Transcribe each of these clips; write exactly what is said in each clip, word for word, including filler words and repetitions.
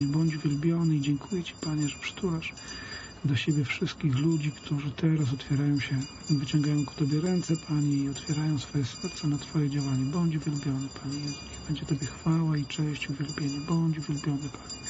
Bądź wielbiony i dziękuję Ci, Panie, że przytulasz do siebie wszystkich ludzi, którzy teraz otwierają się, wyciągają ku Tobie ręce, Panie, i otwierają swoje serca na Twoje działanie. Bądź wielbiony, Panie Jezu. Niech będzie Tobie chwała i cześć, uwielbienie. Bądź wielbiony, Panie.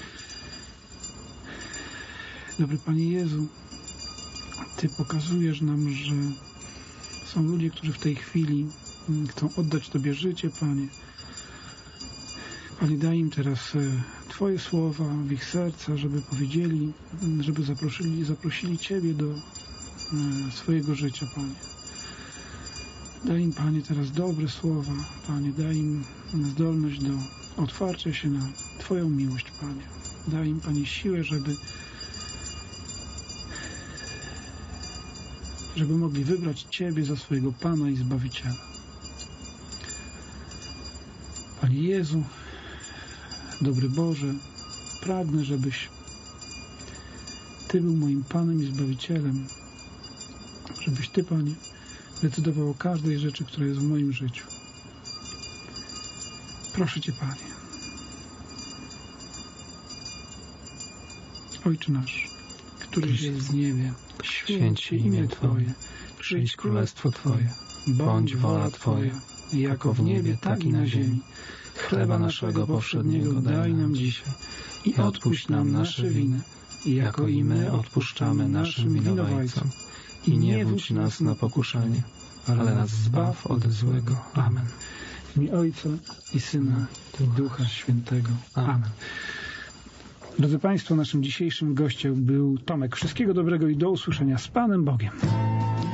Dobry Panie Jezu, Ty pokazujesz nam, że są ludzie, którzy w tej chwili chcą oddać Tobie życie, Panie. Panie, daj im teraz Twoje słowa w ich serca, żeby powiedzieli, żeby zaprosili, zaprosili Ciebie do swojego życia, Panie. Daj im, Panie, teraz dobre słowa, Panie. Daj im zdolność do otwarcia się na Twoją miłość, Panie. Daj im, Panie, siłę, żeby żeby mogli wybrać Ciebie za swojego Pana i Zbawiciela. Panie Jezu, dobry Boże, pragnę, żebyś Ty był moim Panem i Zbawicielem, żebyś Ty, Panie, decydował o każdej rzeczy, która jest w moim życiu. Proszę Cię, Panie. Ojcze nasz, któryś jest w niebie, święć się imię Twoje, przyjdź królestwo Twoje, bądź wola Twoja, jako w niebie, tak i na ziemi. Chleba naszego powszedniego daj nam dzisiaj i odpuść nam nasze winy, jako i my odpuszczamy naszym winowajcom. I nie wódź nas na pokuszenie, ale nas zbaw od złego. Amen. W imię Ojca i Syna i Ducha Świętego. Amen. Drodzy Państwo, naszym dzisiejszym gościem był Tomek. Wszystkiego dobrego i do usłyszenia z Panem Bogiem.